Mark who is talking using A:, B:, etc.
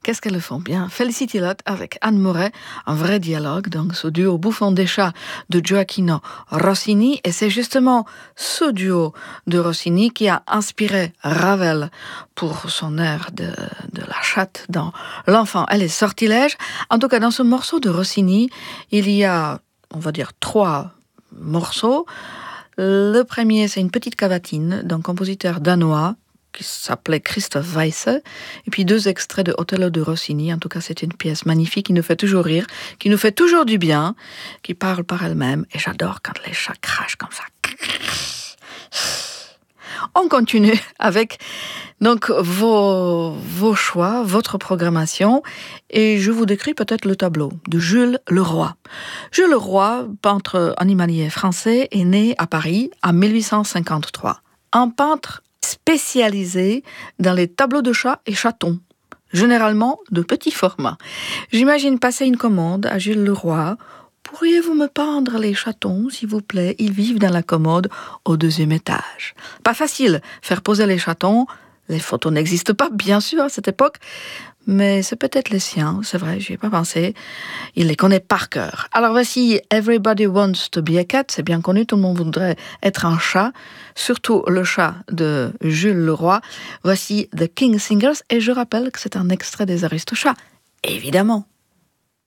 A: Qu'est-ce qu'elles font bien. Felicity Lot avec Anne Moret, un vrai dialogue, donc ce duo Bouffon des chats de Gioacchino Rossini. Et c'est justement ce duo de Rossini qui a inspiré Ravel pour son air de la chatte dans L'enfant et les sortilèges. En tout cas, dans ce morceau de Rossini, il y a, on va dire, 3 morceaux. Le premier, c'est une petite cavatine d'un compositeur danois qui s'appelait Christoph Weisse, et puis 2 extraits de Othello de Rossini. En tout cas, c'est une pièce magnifique qui nous fait toujours rire, qui nous fait toujours du bien, qui parle par elle-même, et j'adore quand les chats crachent comme ça. On continue avec donc vos choix, votre programmation, et je vous décris peut-être le tableau de Jules Leroy. Jules Leroy, peintre animalier français, est né à Paris en 1853. Un peintre spécialisé dans les tableaux de chats et chatons, généralement de petit format. J'imagine passer une commande à Jules Leroy. Pourriez-vous me peindre les chatons, s'il vous plaît? Ils vivent dans la commode au 2e étage. Pas facile, faire poser les chatons. Les photos n'existent pas, bien sûr, à cette époque, mais c'est peut-être les siens, c'est vrai, j'y ai pas pensé. Il les connaît par cœur. Alors voici Everybody Wants to be a Cat, c'est bien connu, tout le monde voudrait être un chat, surtout le chat de Jules Leroy. Voici The King Singers, et je rappelle que c'est un extrait des Aristochats, évidemment.